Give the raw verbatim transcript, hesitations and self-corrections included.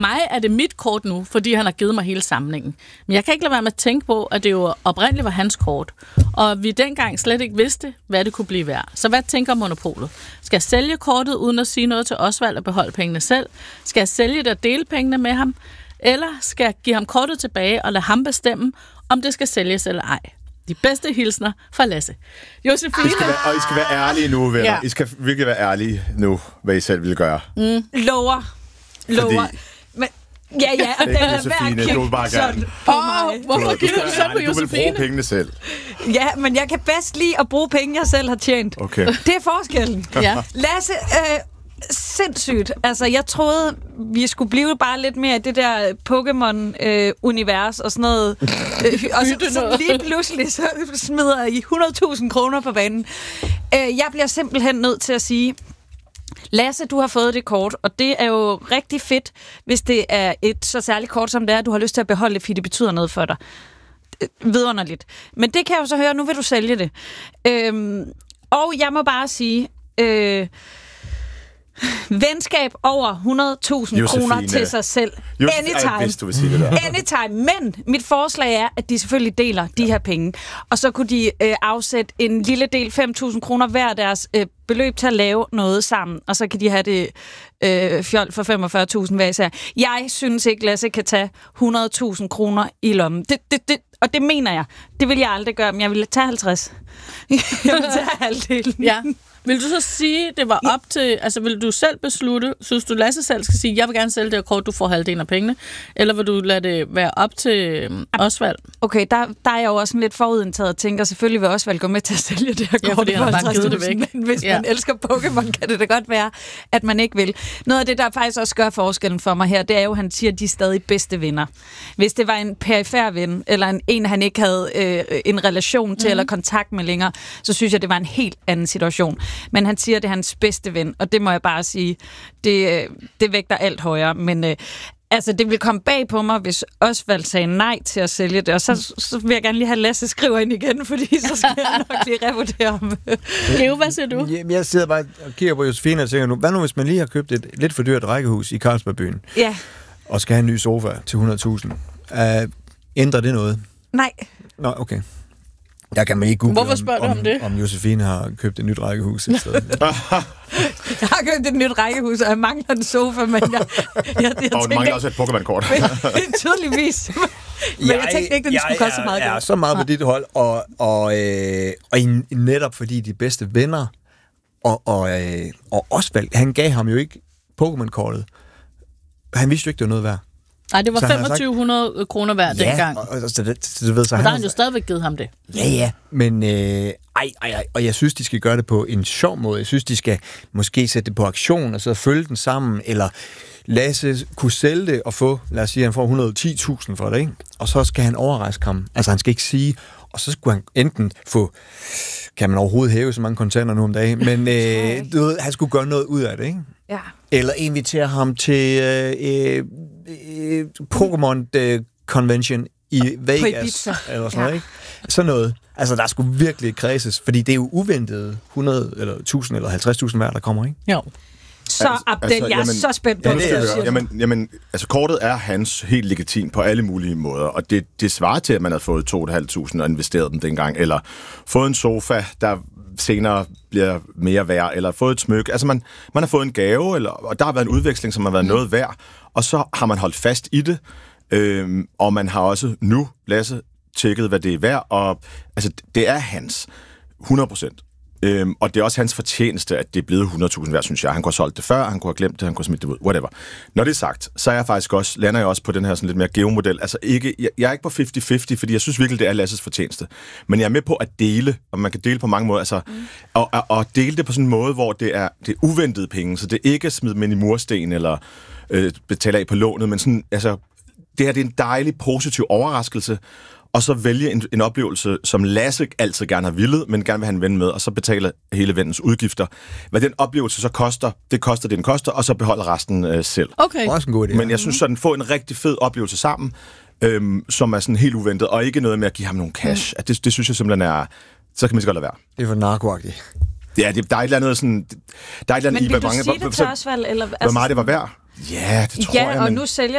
mig er det mit kort nu, fordi han har givet mig hele samlingen. Men jeg kan ikke lade være med at tænke på, at det jo oprindeligt var hans kort. Og vi dengang slet ikke vidste, hvad det kunne blive værd. Så hvad tænker Monopolet? Skal jeg sælge kortet uden at sige noget til Osvald og beholde pengene selv? Skal jeg sælge det og dele pengene med ham? Eller skal jeg give ham kortet tilbage og lade ham bestemme, om det skal sælges eller ej? De bedste hilsner fra Lasse. Josefine. I skal være, og I skal være ærlige nu, venner. Ja. I skal virkelig være ærlige nu, hvad I selv vil gøre. Mm. Lover. Lover. Fordi... Men, ja, ja, og den er Josefine, du vil bare gerne. Åh, hvorfor giver du så på Josefine? Du vil bruge pengene selv. Ja, men jeg kan bedst lide at bruge penge, jeg selv har tjent. Okay. Det er forskellen. Ja. Lasse, øh, sindssygt. Altså, jeg troede, vi skulle blive bare lidt mere i det der Pokémon-univers øh, og sådan noget. Øh, og så, så lige pludselig, så smider I hundrede tusind kroner på banen. Øh, jeg bliver simpelthen nødt til at sige, Lasse, du har fået det kort, og det er jo rigtig fedt, hvis det er et så særligt kort, som det er, at du har lyst til at beholde det, fordi det betyder noget for dig. Vidunderligt. Men det kan jeg jo så høre, nu vil du sælge det. Øhm, og jeg må bare sige... Øh, venskab over hundrede tusind kroner til sig selv. Josef, Anytime. Ej, vidste, du vil sige det der. Anytime. Men mit forslag er, at de selvfølgelig deler de her penge. Og så kunne de øh, afsætte en lille del, fem tusind kroner hver deres øh, beløb til at lave noget sammen. Og så kan de have det øh, fjol for femogfyrre tusind hver især. Jeg synes ikke, Lasse kan tage hundrede tusind kroner i lommen. Det, det, det, og det mener jeg. Det vil jeg aldrig gøre, men jeg vil tage halvtreds. Jeg vil tage halvdelen. Ja. Vil du så sige, det var op til, altså vil du selv beslutte, synes du Lasse selv skal sige, jeg vil gerne sælge det her kort, du får halvdelen af pengene, eller vil du lade det være op til Osvald? Okay, der, der er jeg jo også lidt forudindtaget og tænker, selvfølgelig vil Osvald gå med til at sælge det her kort. Ja, fordi han har bare givet det væk. Men hvis ja. man elsker Pokémon, kan det da godt være, at man ikke vil. Noget af det, der faktisk også gør forskellen for mig her, det er jo, at han siger, at de er stadig bedste venner. Hvis det var en perifær ven, eller en, en han ikke havde øh, en relation til, mm. eller kontakt med længere, så synes jeg, det var en helt anden situation. Men han siger, at det er hans bedste ven, og det må jeg bare sige, det, det vægter alt højere. Men øh, altså, det vil komme bag på mig, hvis Osvald sagde nej til at sælge det, og så, så vil jeg gerne lige have Lasse skriver ind igen, fordi så skal jeg nok lige revurdere ham. Leo, hvad siger du? Jamen, jeg sidder bare og kigger på Josefine og tænker nu, hvad nu hvis man lige har købt et lidt for dyrt rækkehus i Carlsbergbyen, ja. og skal have en ny sofa til hundrede tusind? Uh, ændrer det noget? Nej. Nå, okay. Der kan man ikke google, Hvorfor spørger om, du om det? om Josefine har købt et nyt rækkehus et sted. Jeg har købt et nyt rækkehus, og jeg mangler en sofa, men jeg, jeg, jeg, jeg og du mangler også et Pokémon-kort. Tydeligvis. Men jeg, jeg tænkte ikke, at det skulle koste så meget. Jeg er så meget på dit hold, og, og, øh, og netop fordi de bedste venner, og, og, øh, og Osvald, han gav ham jo ikke Pokémon-kortet. Han vidste jo ikke, det var noget værd. Nej, det var femogtyve hundrede kroner hver ja, dengang. Og, og, så det, så, du ved, så og han, der har han jo stadigvæk givet ham det. Ja, ja. Men, øh, ej, ej, ej, og jeg synes, de skal gøre det på en sjov måde. Jeg synes, de skal måske sætte det på aktion, og så følge den sammen, eller Lasse kunne sælge det og få, lad os sige, han får et hundrede og ti tusind for det, ikke? Og så skal han overraske ham. Altså, han skal ikke sige, og så skulle han enten få, kan man overhovedet hæve så mange kontanter nu om dagen, men øh, du ved, han skulle gøre noget ud af det, ikke? Ja. Eller invitere ham til øh, øh, øh, Pokémon øh, Convention i Vegas. Eller sådan noget, ja. Ikke? Sådan noget. Altså, der skulle virkelig kredses, fordi det er jo uventet hundrede eller tusind eller halvtreds tusind hver, der kommer, ikke? Jo. Så Abdel, altså, jeg er jamen, så spændt på ja, det. det er, jamen, jamen, altså kortet er hans helt legitim på alle mulige måder, og det, det svarer til, at man havde fået to tusind fem hundrede og investeret dem dengang, eller fået en sofa, der senere bliver mere værd, eller fået et smykke. Altså, man, man har fået en gave, eller, og der har været en udveksling, som har været noget værd, og så har man holdt fast i det, øhm, og man har også nu, Lasse, tjekket, hvad det er værd, og altså, det er hans hundrede procent. Øhm, og det er også hans fortjeneste, at det er blevet hundrede tusind værd, synes jeg. Han kunne have solgt det før, han kunne have glemt det, han kunne have smidt det ud, whatever. Når det er sagt, så er jeg faktisk også, lander jeg også på den her sådan lidt mere geomodel. Altså ikke, jeg, jeg er ikke på halvtreds halvtreds, fordi jeg synes virkelig, det er Lasses fortjeneste. Men jeg er med på at dele, og man kan dele på mange måder, altså, mm. og, og, og dele det på sådan en måde, hvor det er, det er uventede penge, så det er ikke smid dem ind i mursten, eller øh, betale af på lånet, men sådan, altså, det her det er en dejlig, positiv overraskelse, og så vælge en, en oplevelse, som Lasse altid gerne har villet, men gerne vil have en ven med, og så betale hele vennens udgifter. Hvad den oplevelse så koster, det koster det, den koster, og så beholder resten øh, selv. Okay. Også en god idé. Men jeg synes sådan, få en rigtig fed oplevelse sammen, øhm, som er sådan helt uventet, og ikke noget med at give ham nogle cash. Mm. Det, det synes jeg simpelthen er, så kan man så godt lade være. Det er for narkoagtigt. Ja, det, der er et eller andet sådan, der er et eller andet men i, vil hvor du mange, sige det til Osvald? Eller, hvor meget det var værd? Ja, det tror ja, jeg. Ja, og men... nu sælger